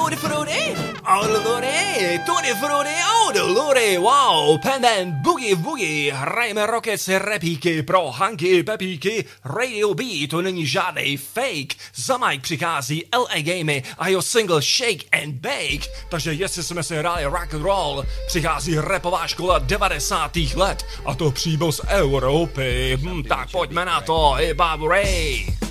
Tutti frutti, odolore, wow, Pandan Boogie Woogie, hrajeme rockets, repíky pro Hanky, Pepíky, Radio B, to není žádnej fake, za Mike přichází LA Gamey a jeho single Shake and Bake, takže jestli jsme si hráli rock and roll, přichází rapová škola 90. let a to přímo z Evropy, tak pojďme na to, i Babu Ray.